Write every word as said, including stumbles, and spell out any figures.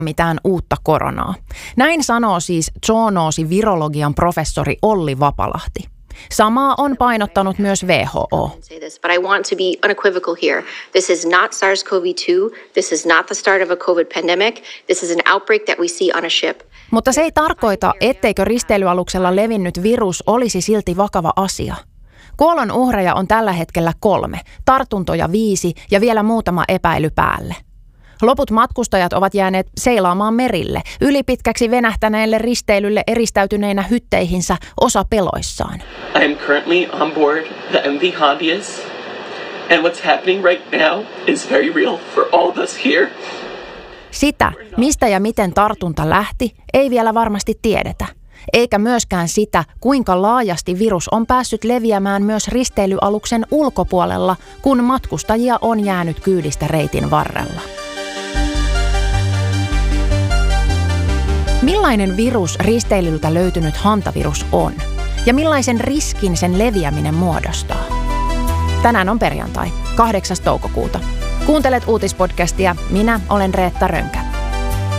mitään uutta koronaa. Näin sanoo siis zoonoosi-virologian professori Olli Vapalahti. Samaa on painottanut myös W H O. But I want to be unequivocal here. This is not SARS-C o V two. This is not the start of a COVID pandemic. This is an outbreak that we see on a ship. Mutta se ei tarkoita, etteikö risteilyaluksella levinnyt virus olisi silti vakava asia. Kuolon uhreja on tällä hetkellä kolme, tartuntoja viisi ja vielä muutama epäily päälle. Loput matkustajat ovat jääneet seilaamaan merille, ylipitkäksi venähtäneelle risteilylle eristäytyneinä hytteihinsä, osa peloissaan. I am currently on board the M V Hondias, and what's happening right now is very real for all of us here. Sitä, mistä ja miten tartunta lähti, ei vielä varmasti tiedetä. Eikä myöskään sitä, kuinka laajasti virus on päässyt leviämään myös risteilyaluksen ulkopuolella, kun matkustajia on jäänyt kyydistä reitin varrella. Millainen virus risteilyltä löytynyt hantavirus on? Ja millaisen riskin sen leviäminen muodostaa? Tänään on perjantai, kahdeksas toukokuuta. Kuuntelet uutispodcastia. Minä olen Reetta Rönkä.